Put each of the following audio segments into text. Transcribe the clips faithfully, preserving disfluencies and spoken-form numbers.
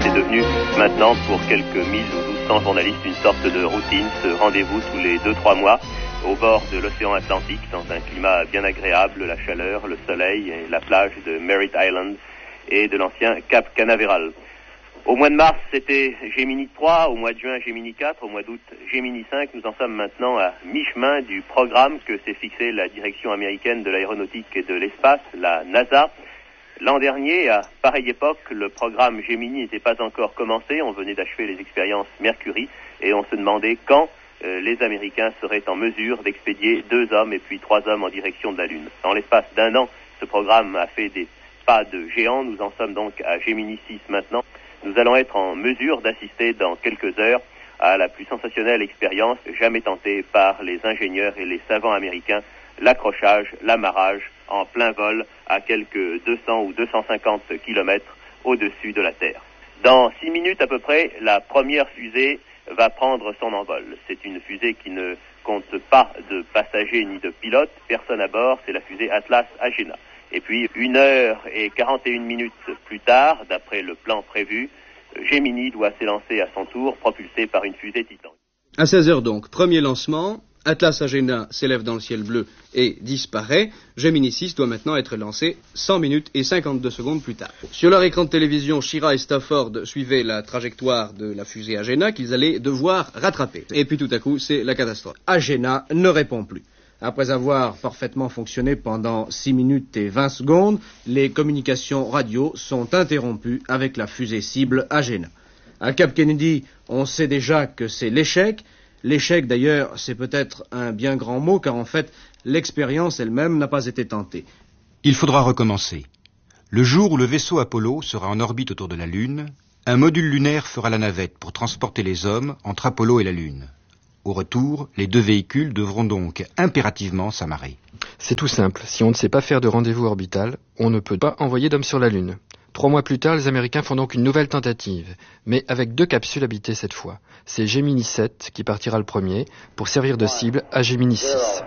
est devenu maintenant pour quelques mille ou douze cents journalistes une sorte de routine, ce rendez-vous tous les deux trois mois au bord de l'océan Atlantique dans un climat bien agréable, la chaleur, le soleil et la plage de Merritt Island et de l'ancien Cap Canaveral. Au mois de mars, c'était Gemini trois, au mois de juin, Gemini quatre, au mois d'août, Gemini cinq. Nous en sommes maintenant à mi-chemin du programme que s'est fixé la direction américaine de l'aéronautique et de l'espace, la NASA. L'an dernier, à pareille époque, le programme Gemini n'était pas encore commencé. On venait d'achever les expériences Mercury et on se demandait quand euh, les Américains seraient en mesure d'expédier deux hommes et puis trois hommes en direction de la Lune. En l'espace d'un an, ce programme a fait des pas de géant. Nous en sommes donc à Gemini six maintenant. Nous allons être en mesure d'assister dans quelques heures à la plus sensationnelle expérience jamais tentée par les ingénieurs et les savants américains, l'accrochage, l'amarrage en plein vol à quelques deux cents ou deux cent cinquante kilomètres au-dessus de la Terre. Dans six minutes à peu près, la première fusée va prendre son envol. C'est une fusée qui ne compte pas de passagers ni de pilotes, personne à bord, c'est la fusée Atlas Agena. Et puis, une heure et quarante et une minutes plus tard, d'après le plan prévu, Gemini doit s'élancer à son tour, propulsé par une fusée Titan. À seize heures donc, premier lancement, Atlas Agena s'élève dans le ciel bleu et disparaît. Gemini six doit maintenant être lancé cent minutes et cinquante-deux secondes plus tard. Sur leur écran de télévision, Schirra et Stafford suivaient la trajectoire de la fusée Agena qu'ils allaient devoir rattraper. Et puis tout à coup, c'est la catastrophe. Agena ne répond plus. Après avoir parfaitement fonctionné pendant six minutes et vingt secondes, les communications radio sont interrompues avec la fusée cible Agena. À Cap Kennedy, on sait déjà que c'est l'échec. L'échec, d'ailleurs, c'est peut-être un bien grand mot, car en fait, l'expérience elle-même n'a pas été tentée. Il faudra recommencer. Le jour où le vaisseau Apollo sera en orbite autour de la Lune, un module lunaire fera la navette pour transporter les hommes entre Apollo et la Lune. Au retour, les deux véhicules devront donc impérativement s'amarrer. C'est tout simple. Si on ne sait pas faire de rendez-vous orbital, on ne peut pas envoyer d'hommes sur la Lune. Trois mois plus tard, les Américains font donc une nouvelle tentative, mais avec deux capsules habitées cette fois. C'est Gemini sept qui partira le premier pour servir de cible à Gemini six.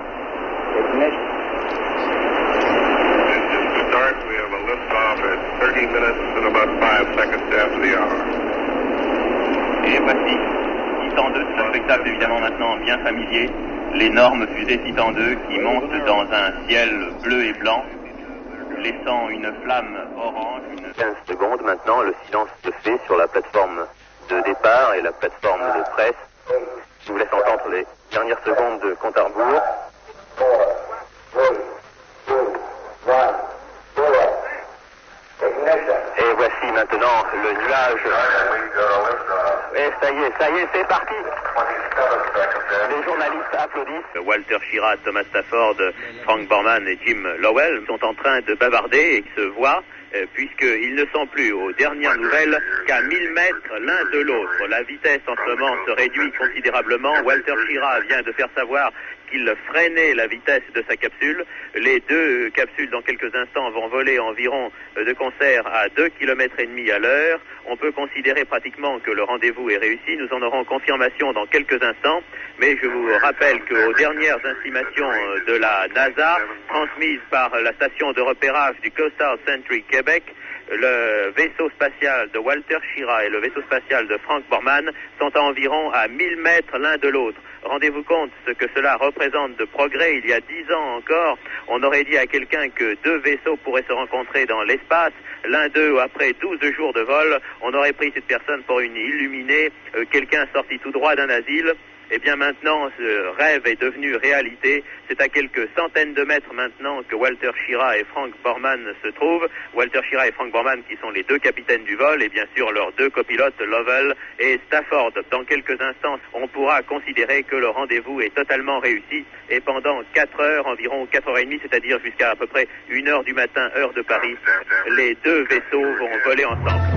Et voici Titan deux, c'est un spectacle évidemment maintenant bien familier. L'énorme fusée Titan deux qui monte dans un ciel bleu et blanc, laissant une flamme orange. Une... quinze secondes maintenant, le silence se fait sur la plateforme de départ et la plateforme de presse. Je vous laisse entendre les dernières secondes de compte à rebours. Et voici maintenant le nuage. Et ça y est, ça y est, c'est parti. Les journalistes applaudissent. Walter Schirra, Thomas Stafford, Frank Borman et Jim Lowell sont en train de bavarder et se voient euh, puisqu'ils ne sont plus aux dernières nouvelles qu'à mille mètres l'un de l'autre. La vitesse en ce moment se réduit considérablement. Walter Schirra vient de faire savoir qu'il freinait la vitesse de sa capsule. Les deux capsules, dans quelques instants, vont voler environ de concert à deux kilomètres et demi à l'heure. On peut considérer pratiquement que le rendez-vous est réussi. Nous en aurons confirmation dans quelques instants. Mais je vous rappelle qu'aux dernières estimations de la NASA, transmises par la station de repérage du Coastal Century Québec, le vaisseau spatial de Walter Schirra et le vaisseau spatial de Frank Borman sont à environ à mille mètres l'un de l'autre. Rendez-vous compte ce que cela représente de progrès. Il y a dix ans encore, on aurait dit à quelqu'un que deux vaisseaux pourraient se rencontrer dans l'espace. L'un d'eux, après douze jours de vol, on aurait pris cette personne pour une illuminée, euh, quelqu'un sorti tout droit d'un asile. Eh bien maintenant, ce rêve est devenu réalité. C'est à quelques centaines de mètres maintenant que Walter Schirra et Frank Borman se trouvent. Walter Schirra et Frank Borman qui sont les deux capitaines du vol et bien sûr leurs deux copilotes, Lovell et Stafford. Dans quelques instants, on pourra considérer que le rendez-vous est totalement réussi et pendant quatre heures, environ quatre heures trente, c'est-à-dire jusqu'à à peu près une heure du matin, heure de Paris, les deux vaisseaux vont voler ensemble.